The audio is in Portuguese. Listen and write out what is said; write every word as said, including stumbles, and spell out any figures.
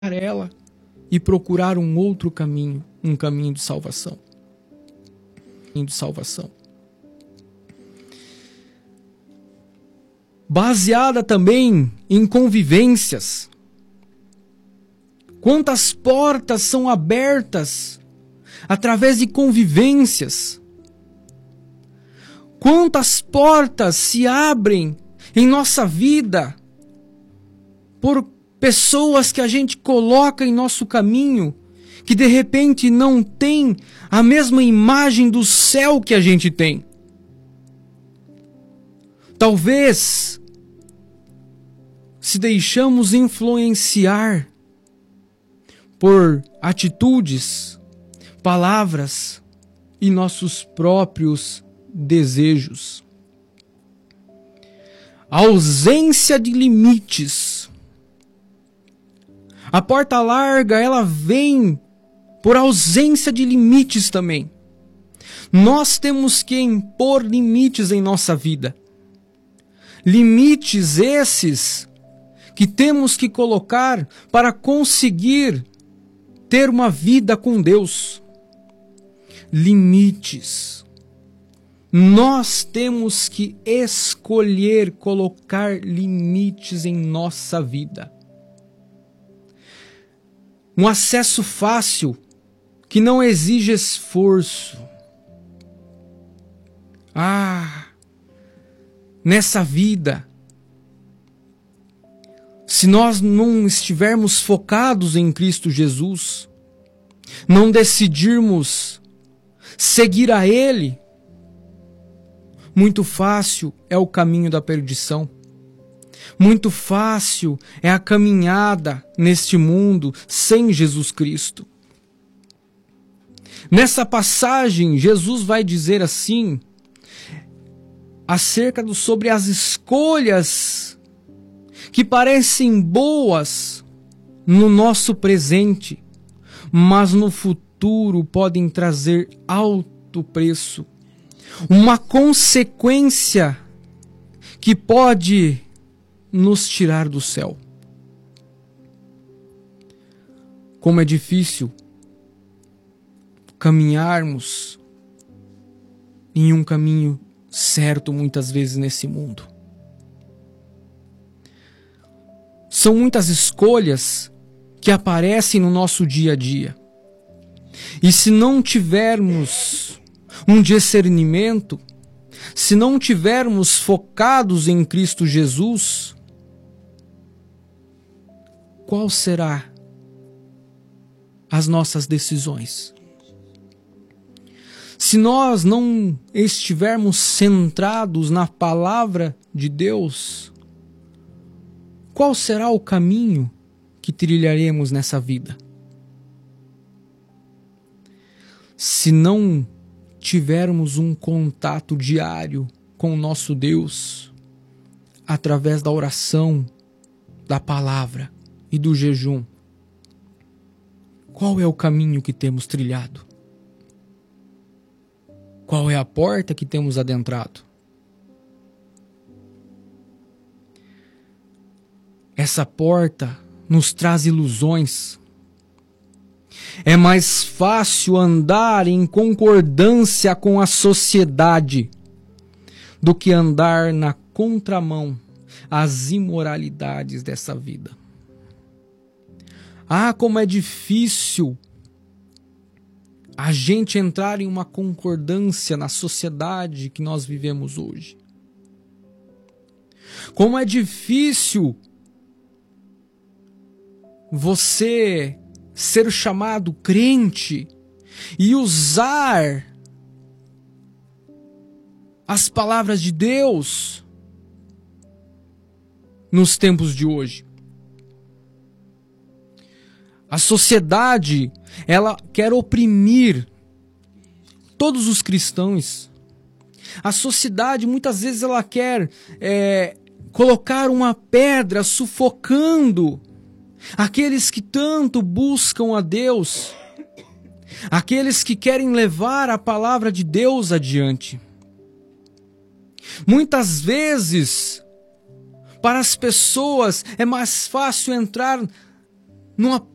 ela e procurar um outro caminho, um caminho de salvação. De salvação. Baseada também em convivências. Quantas portas são abertas através de convivências? Quantas portas se abrem em nossa vida por pessoas que a gente coloca em nosso caminho, que de repente não tem a mesma imagem do céu que a gente tem. Talvez, se deixamos influenciar por atitudes, palavras e nossos próprios desejos. A ausência de limites. A porta larga, ela vem por ausência de limites também. Nós temos que impor limites em nossa vida. Limites esses que temos que colocar para conseguir ter uma vida com Deus. Limites. Nós temos que escolher colocar limites em nossa vida. Um acesso fácil, que não exige esforço. Ah, nessa vida, se nós não estivermos focados em Cristo Jesus, não decidirmos seguir a Ele, muito fácil é o caminho da perdição. Muito fácil é a caminhada neste mundo sem Jesus Cristo. Nessa passagem, Jesus vai dizer assim, acerca do, sobre as escolhas que parecem boas no nosso presente, mas no futuro podem trazer alto preço. Uma consequência que pode nos tirar do céu. Como é difícil caminharmos em um caminho certo muitas vezes nesse mundo. São muitas escolhas que aparecem no nosso dia a dia. E se não tivermos um discernimento, se não tivermos focados em Cristo Jesus, qual será as nossas decisões? Se nós não estivermos centrados na palavra de Deus, qual será o caminho que trilharemos nessa vida? Se não tivermos um contato diário com o nosso Deus, através da oração, da palavra e do jejum, qual é o caminho que temos trilhado? Qual é a porta que temos adentrado? Essa porta nos traz ilusões. É mais fácil andar em concordância com a sociedade do que andar na contramão às imoralidades dessa vida. Ah, como é difícil a gente entrar em uma concordância na sociedade que nós vivemos hoje. Como é difícil você ser chamado crente e usar as palavras de Deus nos tempos de hoje. A sociedade, ela quer oprimir todos os cristãos. A sociedade, muitas vezes, ela quer é, colocar uma pedra sufocando aqueles que tanto buscam a Deus, aqueles que querem levar a palavra de Deus adiante. Muitas vezes, para as pessoas, é mais fácil entrar numa